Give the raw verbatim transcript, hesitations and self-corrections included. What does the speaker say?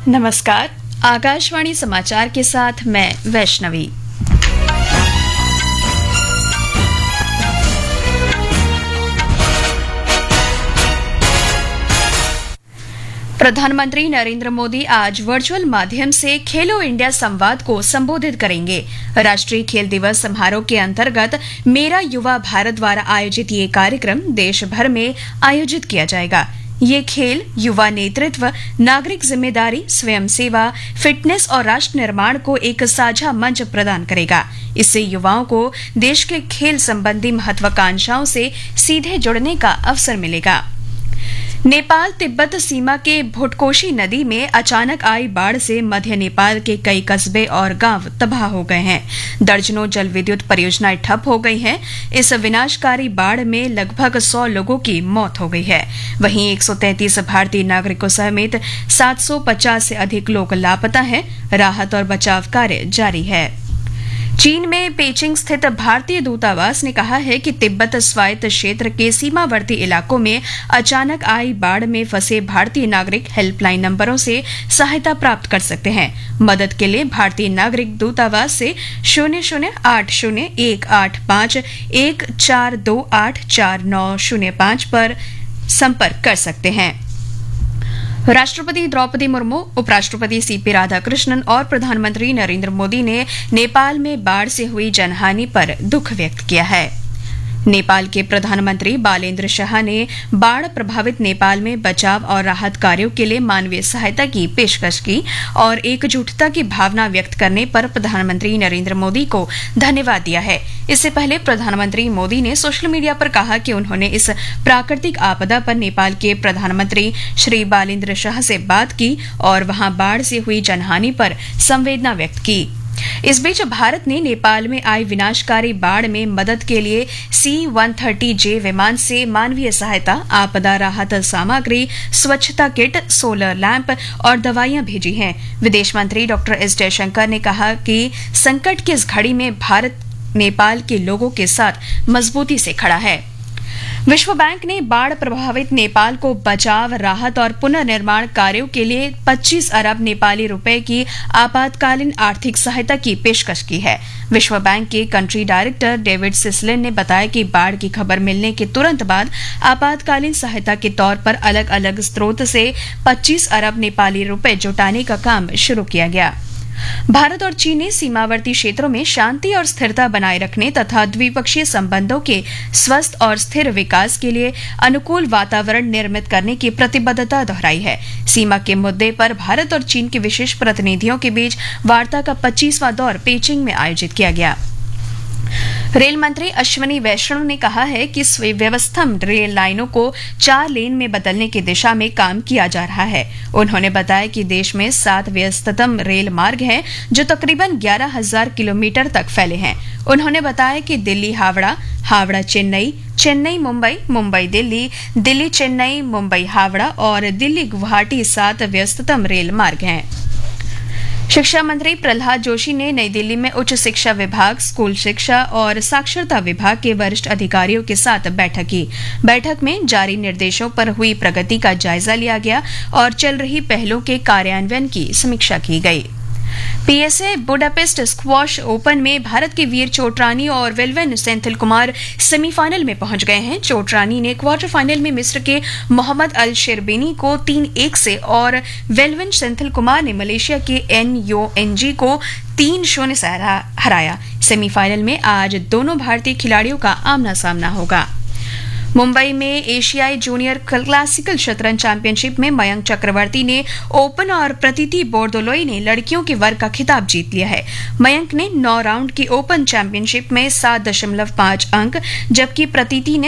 नमस्कार, आकाशवाणी समाचार के साथ मैं वैष्णवी। प्रधानमंत्री नरेंद्र मोदी आज वर्चुअल माध्यम से खेलो इंडिया संवाद को संबोधित करेंगे। राष्ट्रीय खेल दिवस समारोह के अंतर्गत मेरा युवा भारत द्वारा आयोजित ये कार्यक्रम देश भर में आयोजित किया जाएगा। ये खेल युवा नेतृत्व, नागरिक जिम्मेदारी, स्वयं सेवा, फिटनेस और राष्ट्र निर्माण को एक साझा मंच प्रदान करेगा। इससे युवाओं को देश के खेल संबंधी महत्वाकांक्षाओं से सीधे जुड़ने का अवसर मिलेगा। नेपाल तिब्बत सीमा के भुटकोशी नदी में अचानक आई बाढ़ से मध्य नेपाल के कई कस्बे और गांव तबाह हो गए हैं। दर्जनों जल विद्युत परियोजनाएं ठप हो गई हैं। इस विनाशकारी बाढ़ में लगभग सौ लोगों की मौत हो गई है। वहीं एक सौ तैंतीस भारतीय नागरिकों समेत सात सौ पचास से अधिक लोग लापता हैं। राहत और बचाव कार्य जारी है। चीन में पेचिंग स्थित भारतीय दूतावास ने कहा है कि तिब्बत स्वायत्त क्षेत्र के सीमावर्ती इलाकों में अचानक आई बाढ़ में फंसे भारतीय नागरिक हेल्पलाइन नंबरों से सहायता प्राप्त कर सकते हैं। मदद के लिए भारतीय नागरिक दूतावास से शून्य शून्य आठ शून्य एक आठ पाँच एक चार दो आठ चार नौ शून्य पाँच पर संपर्क कर सकते हैं। राष्ट्रपति द्रौपदी मुर्मू, उपराष्ट्रपति सीपी राधाकृष्णन और प्रधानमंत्री नरेंद्र मोदी ने नेपाल में बाढ़ से हुई जनहानि पर दुख व्यक्त किया है। नेपाल के प्रधानमंत्री बालेन्द्र शाह ने बाढ़ प्रभावित नेपाल में बचाव और राहत कार्यों के लिए मानवीय सहायता की पेशकश की और एकजुटता की भावना व्यक्त करने पर प्रधानमंत्री नरेंद्र मोदी को धन्यवाद दिया है। इससे पहले प्रधानमंत्री मोदी ने सोशल मीडिया पर कहा कि उन्होंने इस प्राकृतिक आपदा पर नेपाल के प्रधानमंत्री श्री बालेन्द्र शाह से बात की और वहां बाढ़ से हुई जनहानि पर संवेदना व्यक्त की। इस बीच भारत ने नेपाल में आई विनाशकारी बाढ़ में मदद के लिए सी एक सौ तीस जे विमान से मानवीय सहायता, आपदा राहत सामग्री, स्वच्छता किट, सोलर लैंप और दवाइयां भेजी हैं। विदेश मंत्री डॉक्टर एस जयशंकर ने कहा कि संकट की इस घड़ी में भारत नेपाल के लोगों के साथ मजबूती से खड़ा है। विश्व बैंक ने बाढ़ प्रभावित नेपाल को बचाव, राहत और पुनर्निर्माण कार्यों के लिए पच्चीस अरब नेपाली रुपए की आपातकालीन आर्थिक सहायता की पेशकश की है। विश्व बैंक के कंट्री डायरेक्टर डेविड सिसलिन ने बताया कि बाढ़ की खबर मिलने के तुरंत बाद आपातकालीन सहायता के तौर पर अलग अलग स्रोत से पच्चीस अरब नेपाली रुपए जुटाने का काम शुरू किया गया। भारत और चीन ने सीमावर्ती क्षेत्रों में शांति और स्थिरता बनाए रखने तथा द्विपक्षीय संबंधों के स्वस्थ और स्थिर विकास के लिए अनुकूल वातावरण निर्मित करने की प्रतिबद्धता दोहराई है। सीमा के मुद्दे पर भारत और चीन के विशेष प्रतिनिधियों के बीच वार्ता का पच्चीसवां दौर पेचिंग में आयोजित किया गया। रेल मंत्री अश्विनी वैष्णव ने कहा है कि व्यवस्थम रेल लाइनों को चार लेन में बदलने की दिशा में काम किया जा रहा है। उन्होंने बताया कि देश में सात व्यस्ततम रेल मार्ग हैं जो तकरीबन ग्यारह हजार किलोमीटर तक फैले हैं। उन्होंने बताया कि दिल्ली हावड़ा, हावड़ा चेन्नई, चेन्नई मुंबई, मुंबई दिल्ली, दिल्ली चेन्नई, मुंबई हावड़ा और दिल्ली गुवाहाटी सात व्यस्ततम रेल मार्ग हैं। शिक्षा मंत्री प्रहलाद जोशी ने नई दिल्ली में उच्च शिक्षा विभाग, स्कूल शिक्षा और साक्षरता विभाग के वरिष्ठ अधिकारियों के साथ बैठक की। बैठक में जारी निर्देशों पर हुई प्रगति का जायजा लिया गया और चल रही पहलों के कार्यान्वयन की समीक्षा की गई। पीएसए बुडापेस्ट स्क्वॉश ओपन में भारत के वीर चोटरानी और वेलवन सेंथिल कुमार सेमीफाइनल में पहुंच गए हैं। चोटरानी ने क्वार्टर फाइनल में मिस्र के मोहम्मद अल शेरबेनी को तीन एक से और वेलवन सेंथिल कुमार ने मलेशिया के एन यो एन जी को तीन शून्य से हराया। सेमीफाइनल में आज दोनों भारतीय खिलाड़ियों का आमना सामना होगा। मुंबई में एशियाई जूनियर क्लासिकल शतरंज चैंपियनशिप में मयंक चक्रवर्ती ने ओपन और प्रतीति बोरदोलोई ने लड़कियों के वर्ग का खिताब जीत लिया है। मयंक ने नौ राउंड की ओपन चैंपियनशिप में सात दशमलव पांच अंक जबकि प्रतीति ने